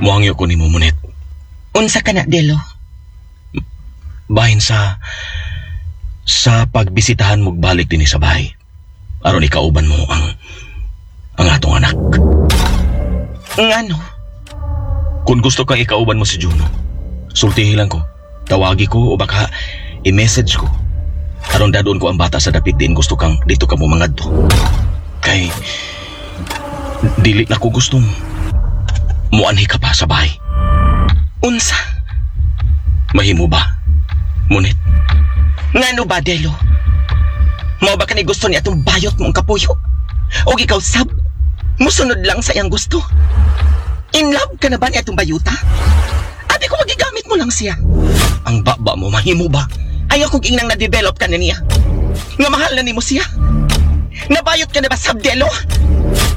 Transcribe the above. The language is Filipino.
Muhangyo ko ni mo, Munit. Unsa ka na, Delo? Bahin sa pagbisitahan mo balik din sa bahay. Aron ikauban mo ang atong anak. Ngano? Kung gusto kang ikauban mo si Juno, sultihi lang ko. Tawagi ko o baka i-message ko. Aron dadon ko ang bata sa dapit din gusto kang dito ka mo mangadto. Kay dili na ko gustong muanhi ka pa sa bahay. Unsa? Mahimo ba, Munit? Ngano ba, Delo? Mao ba ka ni gusto ni atong bayot mong kapuyo? O ikaw sab? Musunod lang sa iyang gusto? In love ka na ba ni atong bayuta? Abi ko magigamit mo lang siya. Ang baba mo, mahimo ba? Ayaw kong ingnang na-develop ka na niya. Nga mahal na ni mo siya. Nabayot ka na ba, sab, Delo?